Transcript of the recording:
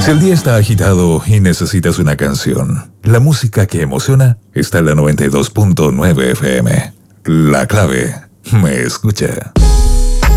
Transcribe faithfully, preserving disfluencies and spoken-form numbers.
Si el día está agitado y necesitas una canción, la música que emociona está en la noventa y dos punto nueve F M. La clave, me escucha.